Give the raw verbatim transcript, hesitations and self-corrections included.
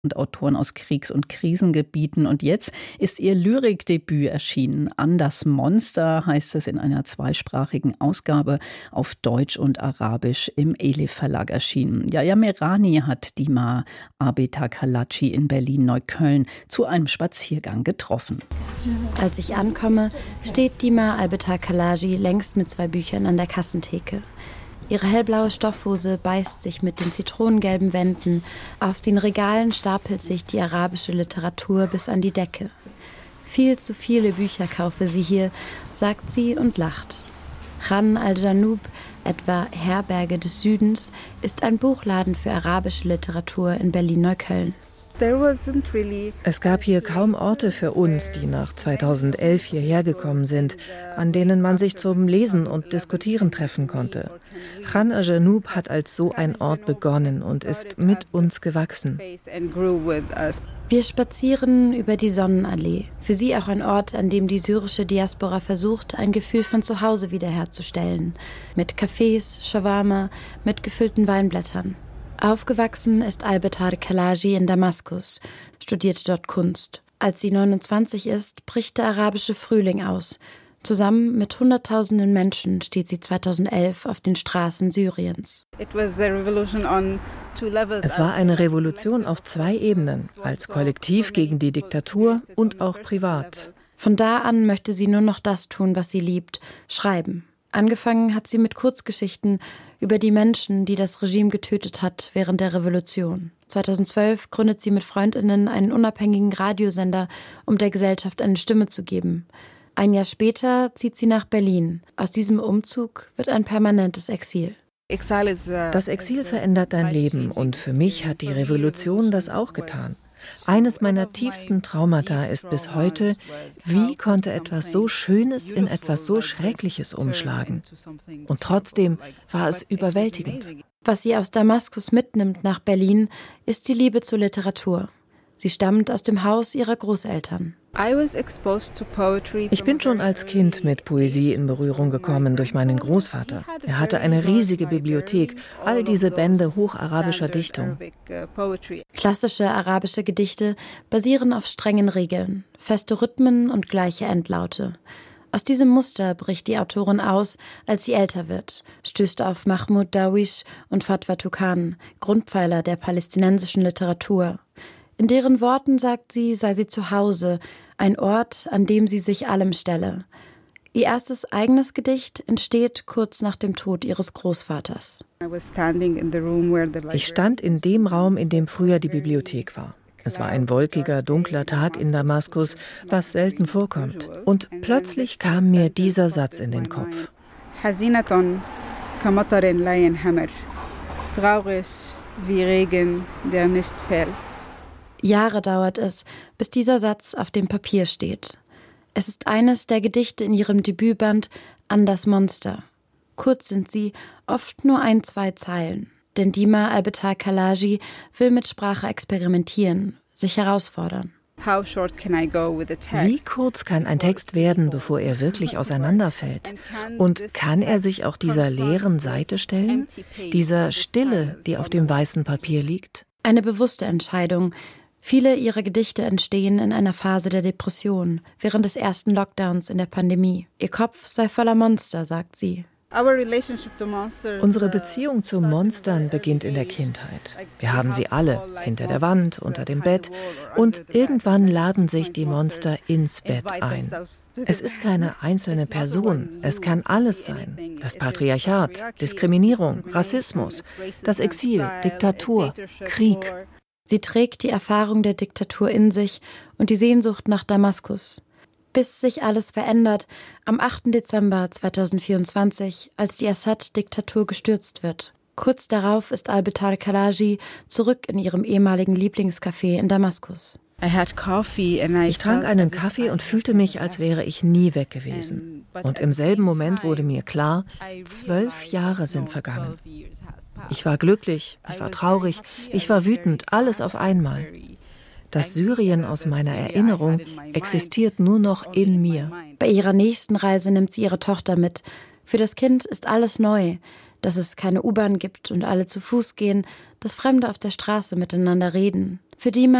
und Autoren aus Kriegs- und Krisengebieten. Und jetzt ist ihr Lyrikdebüt erschienen. An das Monster heißt es in einer zweisprachigen Ausgabe auf Deutsch und Arabisch im Elif Verlag erschienen. Yahya Mehrani hat Dima Abetakalacı in Berlin-Neukölln zu einem Spaziergang getroffen. Als ich ankomme, steht Dima Abetakalacı längst mit zwei Büchern an der Kassentheke. Ihre hellblaue Stoffhose beißt sich mit den zitronengelben Wänden. Auf den Regalen stapelt sich die arabische Literatur bis an die Decke. Viel zu viele Bücher kaufe sie hier, sagt sie und lacht. Khan al-Janoub, etwa Herberge des Südens, ist ein Buchladen für arabische Literatur in Berlin-Neukölln. Es gab hier kaum Orte für uns, die nach zweitausendelf hierher gekommen sind, an denen man sich zum Lesen und Diskutieren treffen konnte. Khan al-Janoub hat als so ein Ort begonnen und ist mit uns gewachsen. Wir spazieren über die Sonnenallee. Für sie auch ein Ort, an dem die syrische Diaspora versucht, ein Gefühl von Zuhause wiederherzustellen. Mit Cafés, Shawarma, mit gefüllten Weinblättern. Aufgewachsen ist Abetakalacı in Damaskus, studierte dort Kunst. Als sie neunundzwanzig ist, bricht der arabische Frühling aus. Zusammen mit Hunderttausenden Menschen steht sie zweitausendelf auf den Straßen Syriens. Es war eine Revolution auf zwei Ebenen, als Kollektiv gegen die Diktatur und auch privat. Von da an möchte sie nur noch das tun, was sie liebt, schreiben. Angefangen hat sie mit Kurzgeschichten über die Menschen, die das Regime getötet hat während der Revolution. zweitausendzwölf gründet sie mit Freundinnen einen unabhängigen Radiosender, um der Gesellschaft eine Stimme zu geben. Ein Jahr später zieht sie nach Berlin. Aus diesem Umzug wird ein permanentes Exil. Das Exil verändert dein Leben und für mich hat die Revolution das auch getan. Eines meiner tiefsten Traumata ist bis heute, wie konnte etwas so Schönes in etwas so Schreckliches umschlagen? Und trotzdem war es überwältigend. Was sie aus Damaskus mitnimmt nach Berlin, ist die Liebe zur Literatur. Sie stammt aus dem Haus ihrer Großeltern. Ich bin schon als Kind mit Poesie in Berührung gekommen durch meinen Großvater. Er hatte eine riesige Bibliothek, all diese Bände hocharabischer Dichtung. Klassische arabische Gedichte basieren auf strengen Regeln, feste Rhythmen und gleiche Endlaute. Aus diesem Muster bricht die Autorin aus, als sie älter wird, stößt auf Mahmoud Darwish und Fatwa Tukan, Grundpfeiler der palästinensischen Literatur. In deren Worten sagt sie, sei sie zu Hause, ein Ort, an dem sie sich allem stelle. Ihr erstes eigenes Gedicht entsteht kurz nach dem Tod ihres Großvaters. Ich stand in dem Raum, in dem früher die Bibliothek war. Es war ein wolkiger, dunkler Tag in Damaskus, was selten vorkommt. Und plötzlich kam mir dieser Satz in den Kopf. Traurig wie Regen, der nicht fällt. Jahre dauert es, bis dieser Satz auf dem Papier steht. Es ist eines der Gedichte in ihrem Debütband An das Monster. Kurz sind sie, oft nur ein, zwei Zeilen. Denn Dima Abetakalacı will mit Sprache experimentieren, sich herausfordern. Wie kurz kann ein Text werden, bevor er wirklich auseinanderfällt? Und kann er sich auch dieser leeren Seite stellen? Dieser Stille, die auf dem weißen Papier liegt? Eine bewusste Entscheidung. Viele ihrer Gedichte entstehen in einer Phase der Depression, während des ersten Lockdowns in der Pandemie. Ihr Kopf sei voller Monster, sagt sie. Unsere Beziehung zu Monstern beginnt in der Kindheit. Wir haben sie alle, hinter der Wand, unter dem Bett. Und irgendwann laden sich die Monster ins Bett ein. Es ist keine einzelne Person, es kann alles sein. Das Patriarchat, Diskriminierung, Rassismus, das Exil, Diktatur, Krieg. Sie trägt die Erfahrung der Diktatur in sich und die Sehnsucht nach Damaskus. Bis sich alles verändert, am achten Dezember zweitausendvierundzwanzig, als die Assad-Diktatur gestürzt wird. Kurz darauf ist Abetakalacı zurück in ihrem ehemaligen Lieblingscafé in Damaskus. Ich trank einen Kaffee und fühlte mich, als wäre ich nie weg gewesen. Und im selben Moment wurde mir klar, zwölf Jahre sind vergangen. Ich war glücklich, ich war traurig, ich war wütend, alles auf einmal. Das Syrien aus meiner Erinnerung existiert nur noch in mir. Bei ihrer nächsten Reise nimmt sie ihre Tochter mit. Für das Kind ist alles neu. dass es keine U-Bahn gibt und alle zu Fuß gehen, dass Fremde auf der Straße miteinander reden. Für die